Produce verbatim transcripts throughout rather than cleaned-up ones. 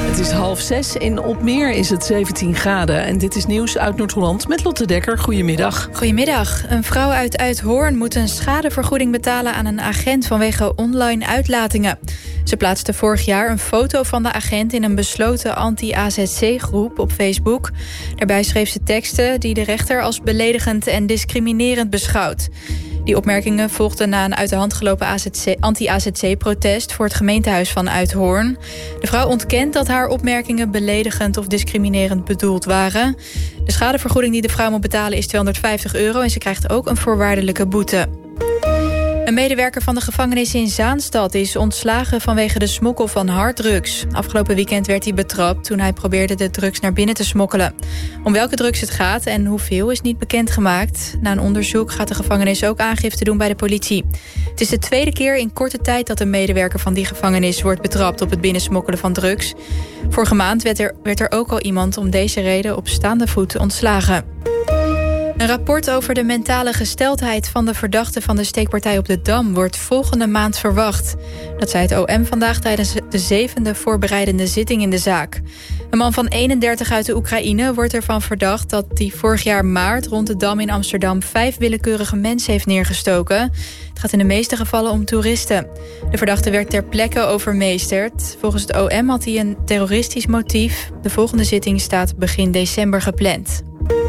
Het is half zes. In Opmeer is het zeventien graden. En dit is nieuws uit Noord-Holland met Lotte Dekker. Goedemiddag. Goedemiddag. Een vrouw uit Uithoorn moet een schadevergoeding betalen aan een agent vanwege online uitlatingen. Ze plaatste vorig jaar een foto van de agent in een besloten anti-A Z C-groep op Facebook. Daarbij schreef ze teksten die de rechter als beledigend en discriminerend beschouwt. Die opmerkingen volgden na een uit de hand gelopen anti-A Z C-protest voor het gemeentehuis van Uithoorn. De vrouw ontkent dat haar opmerkingen beledigend of discriminerend bedoeld waren. De schadevergoeding die de vrouw moet betalen is tweehonderdvijftig euro... en ze krijgt ook een voorwaardelijke boete. Een medewerker van de gevangenis in Zaanstad is ontslagen vanwege de smokkel van harddrugs. Afgelopen weekend werd hij betrapt toen hij probeerde de drugs naar binnen te smokkelen. Om welke drugs het gaat en hoeveel is niet bekendgemaakt. Na een onderzoek gaat de gevangenis ook aangifte doen bij de politie. Het is de tweede keer in korte tijd dat een medewerker van die gevangenis wordt betrapt op het binnensmokkelen van drugs. Vorige maand werd er, werd er ook al iemand om deze reden op staande voet ontslagen. Een rapport over de mentale gesteldheid van de verdachte van de steekpartij op de Dam wordt volgende maand verwacht. Dat zei het O M vandaag tijdens de zevende voorbereidende zitting in de zaak. Een man van eenendertig uit de Oekraïne wordt ervan verdacht dat hij vorig jaar maart rond de Dam in Amsterdam vijf willekeurige mensen heeft neergestoken. Het gaat in de meeste gevallen om toeristen. De verdachte werd ter plekke overmeesterd. Volgens het O M had hij een terroristisch motief. De volgende zitting staat begin december gepland.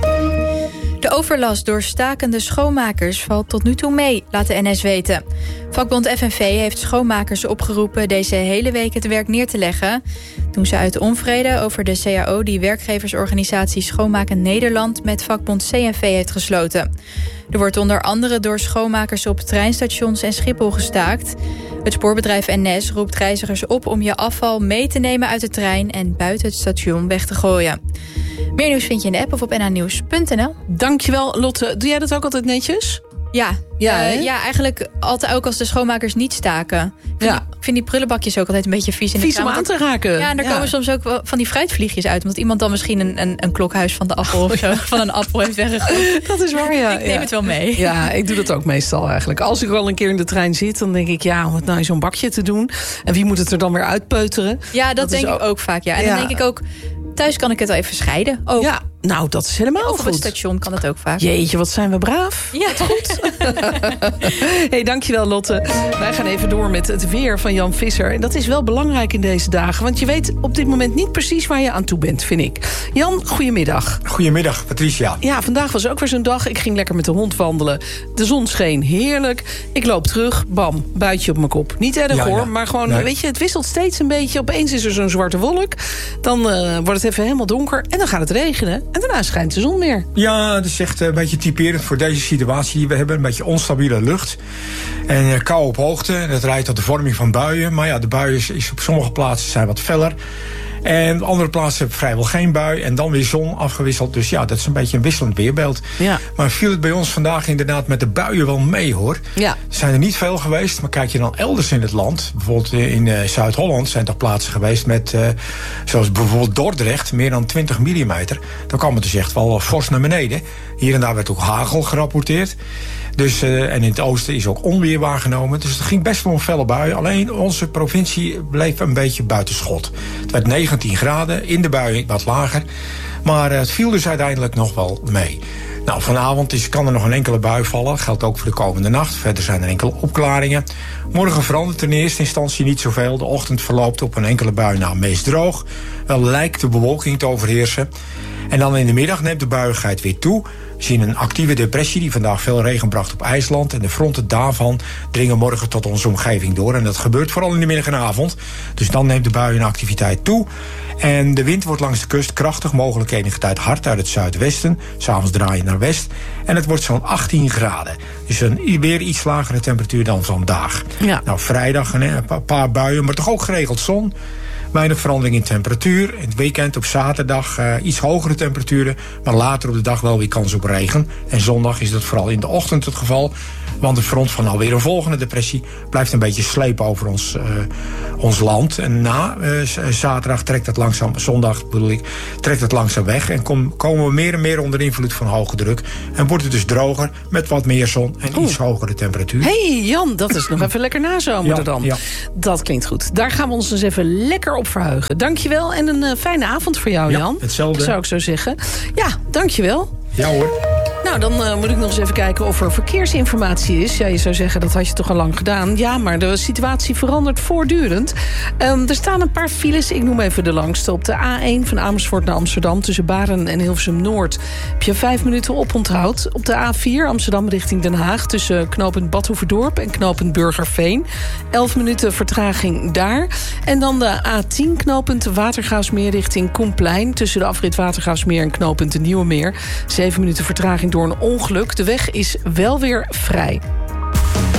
De overlast door stakende schoonmakers valt tot nu toe mee, laat de N S weten. Vakbond F N V heeft schoonmakers opgeroepen deze hele week het werk neer te leggen. Toen ze uit onvrede over de C A O die werkgeversorganisatie Schoonmaken Nederland met vakbond C N V heeft gesloten. Er wordt onder andere door schoonmakers op treinstations en Schiphol gestaakt. Het spoorbedrijf N S roept reizigers op om je afval mee te nemen uit de trein en buiten het station weg te gooien. Meer nieuws vind je in de app of op n a nieuws punt n l. Dankjewel, Lotte. Doe jij dat ook altijd netjes? Ja, ja, uh, ja, eigenlijk altijd ook als de schoonmakers niet staken. Ik vind, ja. die, ik vind die prullenbakjes ook altijd een beetje vies. In vies de om aan te raken. Ja, en daar ja. komen soms ook wel van die fruitvliegjes uit. Omdat iemand dan misschien een, een, een klokhuis van de appel of zo, van een appel heeft weggegooid. Dat is waar, ja. Ik neem ja. het wel mee. Ja, ik doe dat ook meestal eigenlijk. Als ik al een keer in de trein zit, dan denk ik, ja, om het nou in zo'n bakje te doen. En wie moet het er dan weer uitpeuteren? Ja, dat, dat denk ook, ik ook vaak, ja. En ja. dan denk ik ook, thuis kan ik het al even scheiden. Ook. Ja, nou, dat is helemaal of goed. Of op het station kan het ook vaak. Jeetje, wat zijn we braaf. Ja, goed. Hey, dankjewel, Lotte. Wij gaan even door met het weer van Jan Visser. En dat is wel belangrijk in deze dagen. Want je weet op dit moment niet precies waar je aan toe bent, vind ik. Jan, goedemiddag. Goedemiddag, Patricia. Ja, vandaag was ook weer zo'n dag. Ik ging lekker met de hond wandelen. De zon scheen, heerlijk. Ik loop terug, bam, buitje op mijn kop. Niet erg ja, hoor, ja. maar gewoon, nee. weet je, het wisselt steeds een beetje. Opeens is er zo'n zwarte wolk. Dan uh, wordt het even helemaal donker. En dan gaat het regenen. En daarna schijnt de zon weer. Ja, dat is echt een beetje typerend voor deze situatie die we hebben. Een beetje onstabiele lucht. En uh, kou op hoogte. Dat leidt tot de vorming van buien. Maar ja, de buien is, is op sommige plaatsen zijn wat feller. En op andere plaatsen hebben vrijwel geen bui. En dan weer zon afgewisseld. Dus ja, dat is een beetje een wisselend weerbeeld. Ja. Maar viel het bij ons vandaag inderdaad met de buien wel mee, hoor. Ja. Er zijn er niet veel geweest. Maar kijk je dan elders in het land. Bijvoorbeeld in uh, Zuid-Holland zijn toch plaatsen geweest met, uh, zoals bijvoorbeeld Dordrecht, meer dan twintig millimeter. Dan kwam het dus echt wel fors naar beneden. Hier en daar werd ook hagel gerapporteerd. Dus, uh, en in het oosten is ook onweer waargenomen. Dus het ging best wel een felle bui. Alleen onze provincie bleef een beetje buitenschot. Het werd negentien graden, in de bui wat lager. Maar uh, het viel dus uiteindelijk nog wel mee. Nou, vanavond is, kan er nog een enkele bui vallen. Geldt ook voor de komende nacht. Verder zijn er enkele opklaringen. Morgen verandert er in eerste instantie niet zoveel. De ochtend verloopt op een enkele bui na meest droog. Wel lijkt de bewolking te overheersen. En dan in de middag neemt de buiigheid weer toe. We zien een actieve depressie die vandaag veel regen bracht op IJsland. En de fronten daarvan dringen morgen tot onze omgeving door. En dat gebeurt vooral in de middag en avond. Dus dan neemt de buienactiviteit toe. En de wind wordt langs de kust krachtig, mogelijk enige tijd hard uit het zuidwesten. 's Avonds draaien naar west. En het wordt zo'n achttien graden. Dus een weer iets lagere temperatuur dan vandaag. Ja. Nou, vrijdag een paar buien, maar toch ook geregeld zon. Weinig verandering in temperatuur. In het weekend op zaterdag uh, iets hogere temperaturen. Maar later op de dag wel weer kans op regen. En zondag is dat vooral in de ochtend het geval. Want de front van alweer een volgende depressie blijft een beetje slepen over ons, uh, ons land. En na uh, zaterdag trekt het langzaam, zondag bedoel ik, trekt het langzaam weg. En kom, komen we meer en meer onder invloed van hoge druk. En wordt het dus droger met wat meer zon en Oeh. iets hogere temperatuur. Hé hey Jan, dat is nog even lekker nazomeren ja, dan. Ja. Dat klinkt goed. Daar gaan we ons dus even lekker op verheugen. Dankjewel en een uh, fijne avond voor jou, ja, Jan. Hetzelfde. Zou ik zo zeggen. Ja, dankjewel. Ja hoor. Nou, dan uh, moet ik nog eens even kijken of er verkeersinformatie is. Ja, je zou zeggen, dat had je toch al lang gedaan. Ja, maar de situatie verandert voortdurend. Um, er staan een paar files, ik noem even de langste. Op de A één van Amersfoort naar Amsterdam... tussen Baren en Hilversum-Noord heb je vijf minuten oponthoud. Op de A vier Amsterdam richting Den Haag... tussen knooppunt Badhoevedorp en knooppunt Burgerveen. elf minuten vertraging daar. En dan de A tien knooppunt Watergraafsmeer richting Koenplein... tussen de afrit Watergraafsmeer en knooppunt de Nieuwe Meer. zeven minuten vertraging door een ongeluk. De weg is wel weer vrij.